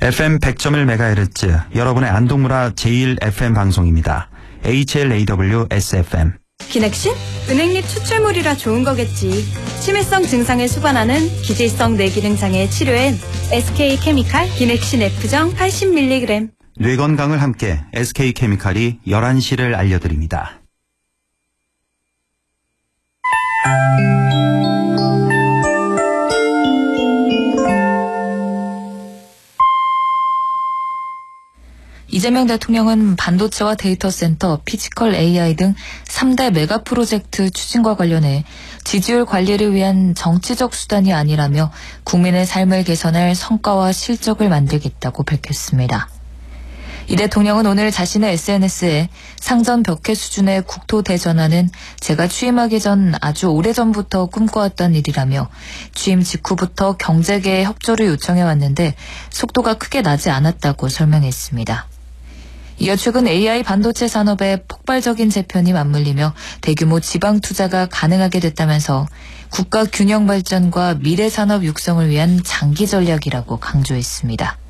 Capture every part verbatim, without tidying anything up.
에프엠 백 점 일 메가헤르츠 여러분의 안동문화 제일 에프엠 방송입니다. 에이치엘에이더블유에스에프엠. 기넥신? 은행잎 추출물이라 좋은 거겠지. 치매성 증상을 수반하는 기질성 뇌기능장애 치료엔 에스케이케미칼 기넥신 F정 팔십 밀리그램. 뇌 건강을 함께 에스케이케미칼이 열한 시를 알려드립니다. 이재명 대통령은 반도체와 데이터 센터, 피지컬 에이아이 등 삼 대 메가 프로젝트 추진과 관련해 지지율 관리를 위한 정치적 수단이 아니라며 국민의 삶을 개선할 성과와 실적을 만들겠다고 밝혔습니다. 이 대통령은 오늘 자신의 에스엔에스에 상전 벽해 수준의 국토 대전환은 제가 취임하기 전 아주 오래전부터 꿈꿔왔던 일이라며 취임 직후부터 경제계의 협조를 요청해왔는데 속도가 크게 나지 않았다고 설명했습니다. 이어 최근 에이아이 반도체 산업에 폭발적인 재편이 맞물리며 대규모 지방 투자가 가능하게 됐다면서 국가 균형 발전과 미래 산업 육성을 위한 장기 전략이라고 강조했습니다.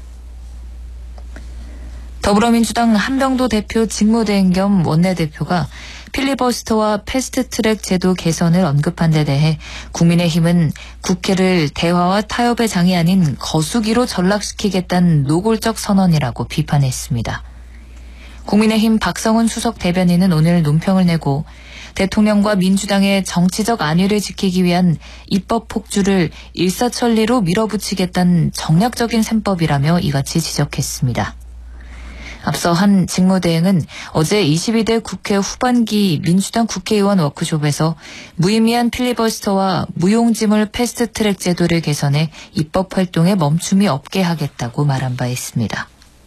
더불어민주당 한병도 대표 직무대행 겸 원내대표가 필리버스터와 패스트트랙 제도 개선을 언급한 데 대해 국민의힘은 국회를 대화와 타협의 장이 아닌 거수기로 전락시키겠다는 노골적 선언이라고 비판했습니다. 국민의힘 박성훈 수석 대변인은 오늘 논평을 내고 대통령과 민주당의 정치적 안위를 지키기 위한 입법 폭주를 일사천리로 밀어붙이겠다는 정략적인 셈법이라며 이같이 지적했습니다. 앞서 한 직무대행은 어제 이십이 대 국회 후반기 민주당 국회의원 워크숍에서 무의미한 필리버스터와 무용지물 패스트트랙 제도를 개선해 입법 활동에 멈춤이 없게 하겠다고 말한 바 있습니다.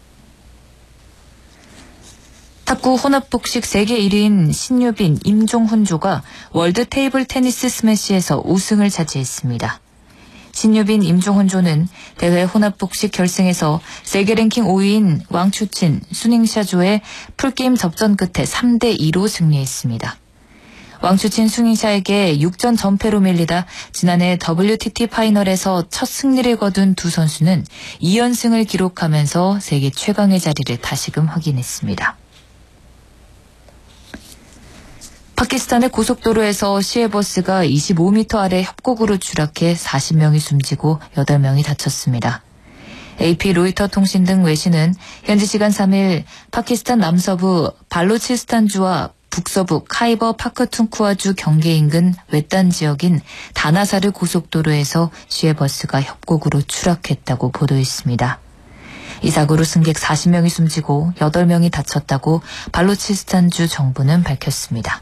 탁구 혼합복식 세계 일 위인 신유빈, 임종훈조가 월드 테이블 테니스 스매시에서 우승을 차지했습니다. 신유빈, 임종훈조는 대회 혼합복식 결승에서 세계 랭킹 오 위인 왕추친, 수닝샤조의 풀게임 접전 끝에 삼 대 이로 승리했습니다. 왕추친, 수닝샤에게 육 전 전패로 밀리다 지난해 더블유티티 파이널에서 첫 승리를 거둔 두 선수는 이 연승을 기록하면서 세계 최강의 자리를 다시금 확인했습니다. 파키스탄의 고속도로에서 시외버스가 이십오 미터 아래 협곡으로 추락해 사십 명이 숨지고 여덟 명이 다쳤습니다. 에이피, 로이터 통신 등 외신은 현지 시간 삼 일 파키스탄 남서부 발로치스탄주와 북서부 카이버 파크툰쿠아주 경계 인근 외딴 지역인 다나사르 고속도로에서 시외버스가 협곡으로 추락했다고 보도했습니다. 이 사고로 승객 사십 명이 숨지고 여덟 명이 다쳤다고 발로치스탄주 정부는 밝혔습니다.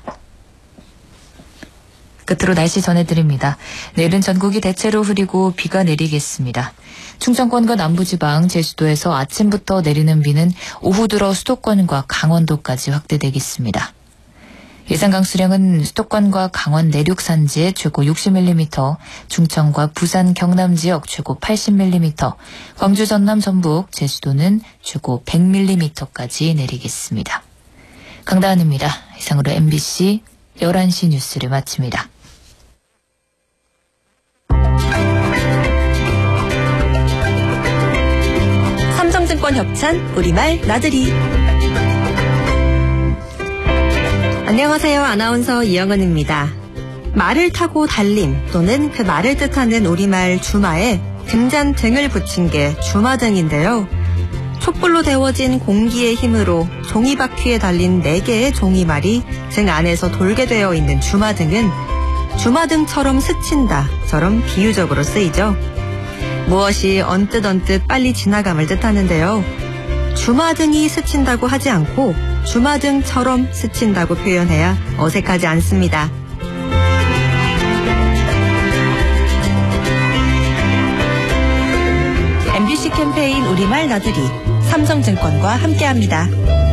끝으로 날씨 전해드립니다. 내일은 전국이 대체로 흐리고 비가 내리겠습니다. 충청권과 남부지방, 제주도에서 아침부터 내리는 비는 오후 들어 수도권과 강원도까지 확대되겠습니다. 예상 강수량은 수도권과 강원 내륙 산지에 최고 육십 밀리미터, 충청과 부산 경남 지역 최고 팔십 밀리미터, 광주 전남 전북 제주도는 최고 백 밀리미터까지 내리겠습니다. 강다은입니다. 이상으로 엠비씨 열한 시 뉴스를 마칩니다. 삼성증권 협찬 우리말 나들이. 안녕하세요. 아나운서 이영은입니다. 말을 타고 달림 또는 그 말을 뜻하는 우리말 주마에 등잔 등을 붙인 게 주마등인데요. 촛불로 데워진 공기의 힘으로 종이바퀴에 달린 네 개의 종이말이 등 안에서 돌게 되어 있는 주마등은 주마등처럼 스친다처럼 비유적으로 쓰이죠. 무엇이 언뜻 언뜻 빨리 지나감을 뜻하는데요. 주마등이 스친다고 하지 않고 주마등처럼 스친다고 표현해야 어색하지 않습니다. 엠비씨 캠페인 우리말 나들이 삼성증권과 함께합니다.